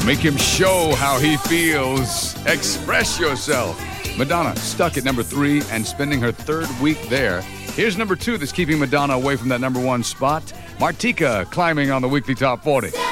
Make him show how he feels. Express yourself. Madonna stuck at number 3 and spending her third week there. Here's number 2 that's keeping Madonna away from that number 1 spot. Martika climbing on the weekly top 40.